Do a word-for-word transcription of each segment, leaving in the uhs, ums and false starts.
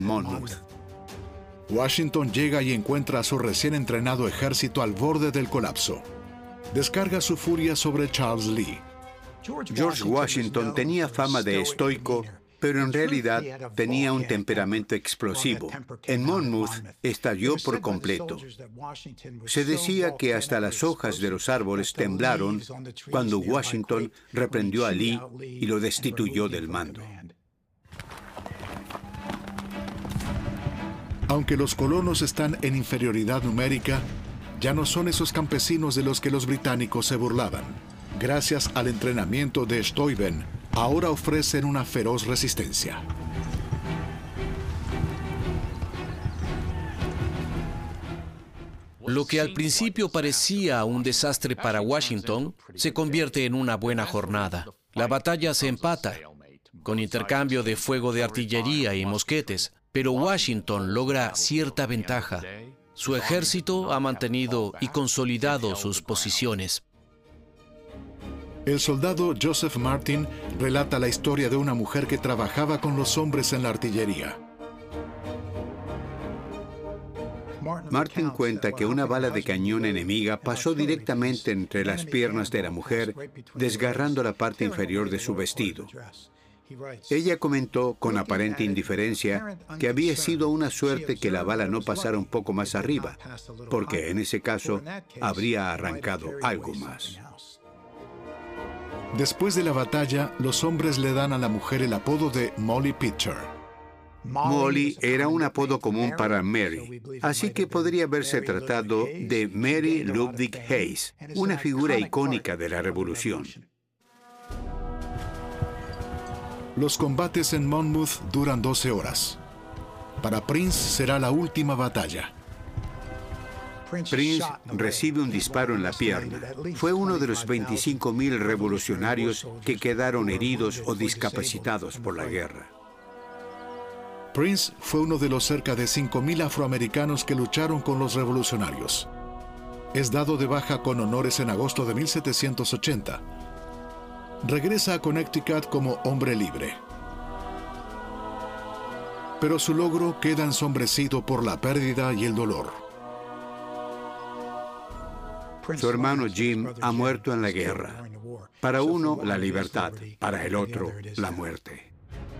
Monmouth. Washington llega y encuentra a su recién entrenado ejército al borde del colapso. Descarga su furia sobre Charles Lee. George Washington tenía fama de estoico, pero en realidad tenía un temperamento explosivo. En Monmouth estalló por completo. Se decía que hasta las hojas de los árboles temblaron cuando Washington reprendió a Lee y lo destituyó del mando. Aunque los colonos están en inferioridad numérica, ya no son esos campesinos de los que los británicos se burlaban. Gracias al entrenamiento de Steuben, ahora ofrecen una feroz resistencia. Lo que al principio parecía un desastre para Washington se convierte en una buena jornada. La batalla se empata, con intercambio de fuego de artillería y mosquetes, pero Washington logra cierta ventaja. Su ejército ha mantenido y consolidado sus posiciones. El soldado Joseph Martin relata la historia de una mujer que trabajaba con los hombres en la artillería. Martin cuenta que una bala de cañón enemiga pasó directamente entre las piernas de la mujer, desgarrando la parte inferior de su vestido. Ella comentó con aparente indiferencia que había sido una suerte que la bala no pasara un poco más arriba, porque en ese caso habría arrancado algo más. Después de la batalla, los hombres le dan a la mujer el apodo de Molly Pitcher. Molly era un apodo común para Mary, así que podría haberse tratado de Mary Ludwig Hayes, una figura icónica de la Revolución. Los combates en Monmouth duran doce horas. Para Prince será la última batalla. Prince recibe un disparo en la pierna. Fue uno de los veinticinco mil revolucionarios que quedaron heridos o discapacitados por la guerra. Prince fue uno de los cerca de cinco mil afroamericanos que lucharon con los revolucionarios. Es dado de baja con honores en agosto de mil setecientos ochenta. Regresa a Connecticut como hombre libre. Pero su logro queda ensombrecido por la pérdida y el dolor. Su hermano Jim ha muerto en la guerra. Para uno, la libertad. Para el otro, la muerte.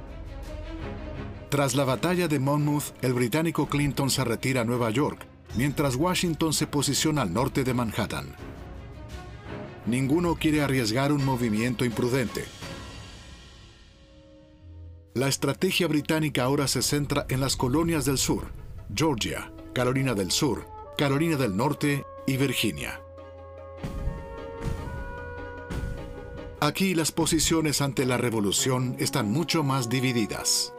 Tras la batalla de Monmouth, el británico Clinton se retira a Nueva York, mientras Washington se posiciona al norte de Manhattan. Ninguno quiere arriesgar un movimiento imprudente. La estrategia británica ahora se centra en las colonias del sur: Georgia, Carolina del Sur, Carolina del Norte y Virginia. Aquí las posiciones ante la revolución están mucho más divididas.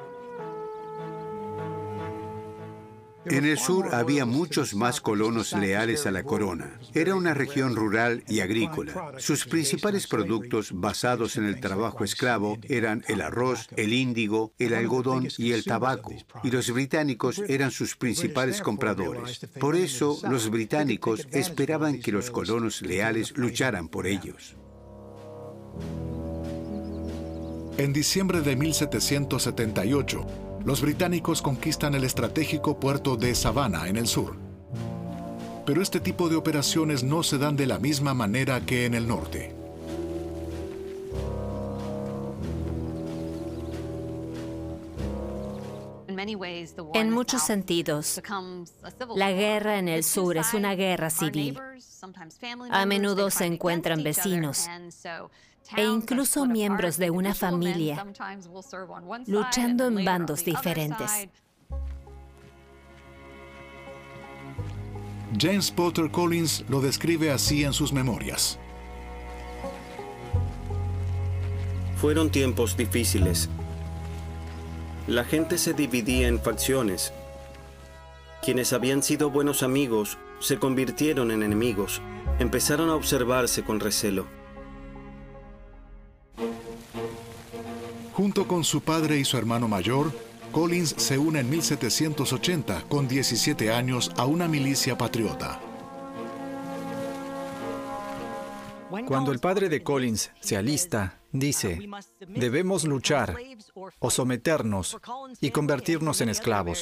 En el sur había muchos más colonos leales a la corona. Era una región rural y agrícola. Sus principales productos basados en el trabajo esclavo eran el arroz, el índigo, el algodón y el tabaco. Y los británicos eran sus principales compradores. Por eso, los británicos esperaban que los colonos leales lucharan por ellos. En diciembre de mil setecientos setenta y ocho, los británicos conquistan el estratégico puerto de Savannah en el sur. Pero este tipo de operaciones no se dan de la misma manera que en el norte. En muchos sentidos, la guerra en el sur es una guerra civil. A menudo se encuentran vecinos e incluso miembros de una familia luchando en bandos diferentes. James Potter Collins lo describe así en sus memorias. Fueron tiempos difíciles. La gente se dividía en facciones. Quienes habían sido buenos amigos se convirtieron en enemigos. Empezaron a observarse con recelo. Junto con su padre y su hermano mayor, Collins se une en mil setecientos ochenta, con diecisiete años, a una milicia patriota. Cuando el padre de Collins se alista, Dice, debemos luchar o someternos y convertirnos en esclavos.